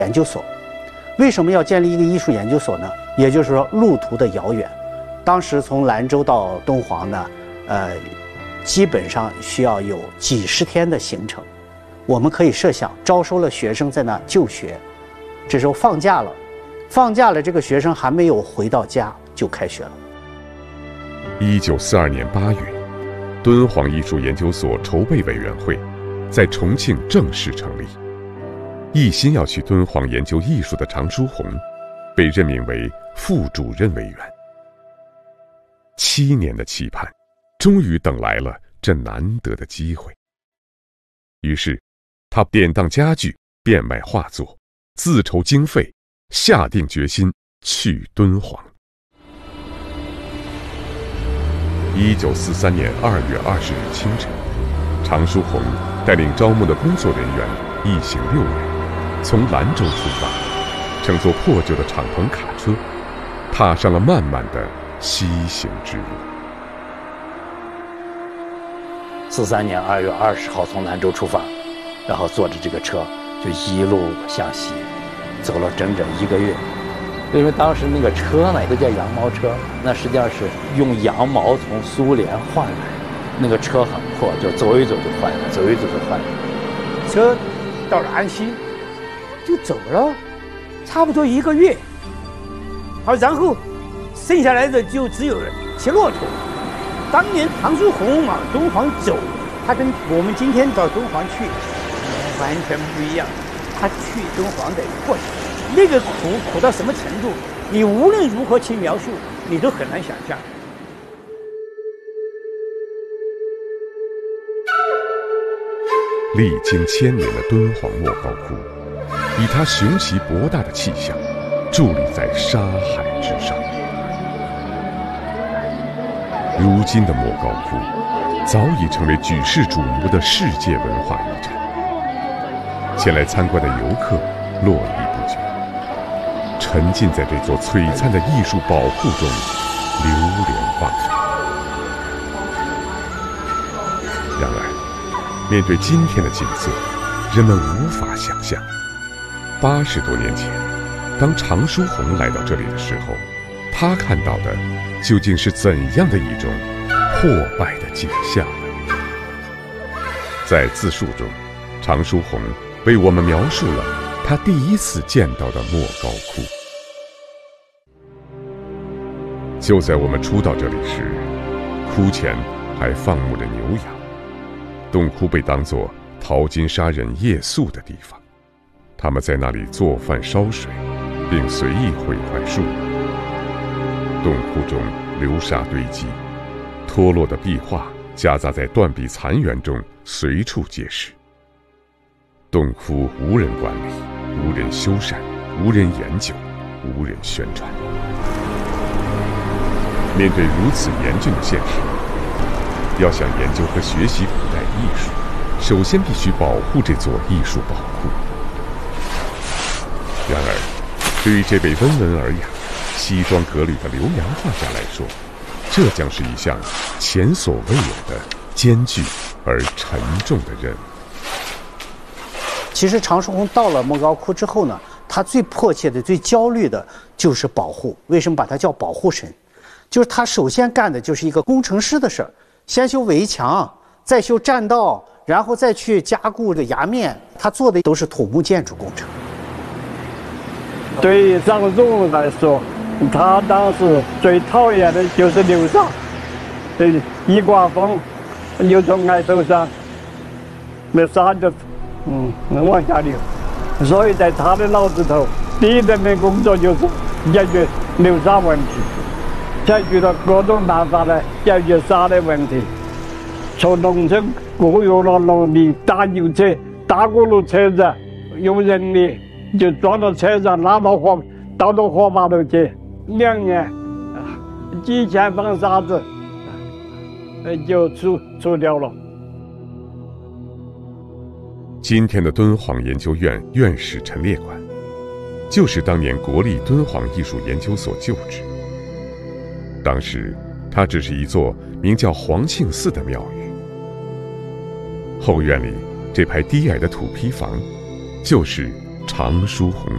研究所。为什么要建立一个艺术研究所呢？也就是说，路途的遥远，当时从兰州到敦煌呢，基本上需要有几十天的行程。我们可以设想，招收了学生在那就学，这时候放假了，这个学生还没有回到家就开学了。 1942年8月，敦煌艺术研究所筹备委员会在重庆正式成立。一心要去敦煌研究艺术的常书鸿，被任命为副主任委员。7年的期盼，终于等来了这难得的机会。于是，他典当家具，变卖画作，自筹经费，下定决心去敦煌。1943年2月20日清晨，常书鸿带领招募的工作人员一行6人，从兰州出发，乘坐破旧的敞篷卡车，踏上了漫漫的西行之路。 43年2月20号从兰州出发，然后坐着这个车就一路向西，走了整整1个月。因为当时那个车呢都叫羊毛车，那实际上是用羊毛从苏联换来的，那个车很破，就走一走就坏了，走一走就坏了。 车到了安溪，就走了差不多1个月，好，然后剩下来的就只有骑骆驼。当年常书鸿往敦煌走，他跟我们今天到敦煌去完全不一样。他去敦煌的过程，那个苦到什么程度，你无论如何去描述，你都很难想象。 历经1000年的敦煌莫高窟，以它雄奇博大的气象，伫立在沙海之上。如今的莫高窟，早已成为举世瞩目的世界文化遗产。前来参观的游客络绎不绝，沉浸在这座璀璨的艺术宝库中，流连忘返。然而，面对今天的景色，人们无法想象，80多年前，当常书鸿来到这里的时候，他看到的究竟是怎样的一种破败的景象呢？在自述中，常书鸿为我们描述了他第一次见到的莫高窟。就在我们初到这里时，窟前还放牧着牛羊，洞窟被当作淘金沙人夜宿的地方，他们在那里做饭烧水，并随意毁坏树木。洞窟中流沙堆积，脱落的壁画夹杂在断壁残垣中，随处皆是。洞窟无人管理，无人修缮，无人研究，无人宣传。面对如此严峻的现实，要想研究和学习古代艺术，首先必须保护这座艺术宝库。然而，对于这位温文尔雅、西装革履的留洋画家来说，这将是一项前所未有的艰巨而沉重的任务。 其实常书鸿到了莫高窟之后呢，他最迫切的、最焦虑的就是保护。为什么把他叫保护神？就是他首先干的就是一个工程师的事儿，先修围墙，再修栈道，然后再去加固这崖面。他做的都是土木建筑工程。 对于常书鸿来说，他当时最讨厌的就是流沙，一刮风就从额头上，那沙就往下流。所以在他的脑子头，第一任的工作就是解决流沙问题，采取了各种办法来解决沙的问题。从农村雇佣了农民大牛车、大轱辘车子，用人力就装到车上，拉到倒到火把头去。2年，几千方沙子就除掉了。 今天的敦煌研究院院士陈列馆，就是当年国立敦煌艺术研究所旧址。当时，它只是一座名叫黄庆寺的庙宇。后院里这排低矮的土坯房，就是常书鸿